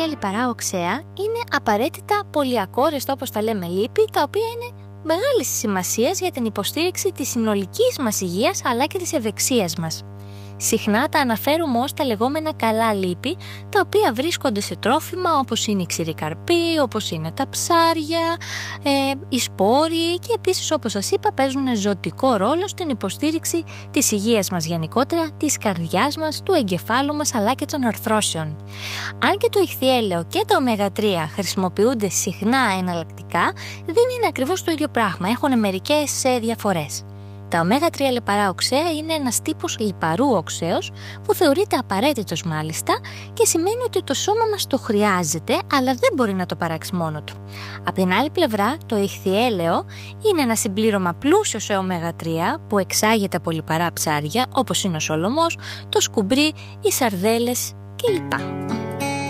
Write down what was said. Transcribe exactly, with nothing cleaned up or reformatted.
τρία λιπαρά οξέα είναι απαραίτητα πολυακόρεστα, όπως τα λέμε, λίπη, τα οποία είναι μεγάλης σημασίας για την υποστήριξη της συνολικής μας υγείας αλλά και της ευεξίας μας. Συχνά τα αναφέρουμε ως τα λεγόμενα καλά λίπη, τα οποία βρίσκονται σε τρόφιμα όπως είναι η ξηρή καρπή, όπως είναι τα ψάρια, ε, οι σπόροι και επίσης, όπως σας είπα, παίζουν ζωτικό ρόλο στην υποστήριξη της υγείας μας γενικότερα, της καρδιάς μας, του εγκεφάλου μας αλλά και των αρθρώσεων. Αν και το ηχθιέλαιο και το ωμέγα τρία χρησιμοποιούνται συχνά εναλλακτικά, δεν είναι ακριβώς το ίδιο πράγμα, έχουν μερικές ε, διαφορές. Τα ωμέγα τρία λιπαρά οξέα είναι ένας τύπος λιπαρού οξέως που θεωρείται απαραίτητος μάλιστα και σημαίνει ότι το σώμα μας το χρειάζεται αλλά δεν μπορεί να το παράξει μόνο του. Από την άλλη πλευρά, το ηχθιέλαιο είναι ένα συμπλήρωμα πλούσιο σε ωμέγα τρία που εξάγεται από λιπαρά ψάρια όπως είναι ο σολομός, το σκουμπρί, οι σαρδέλες κλπ.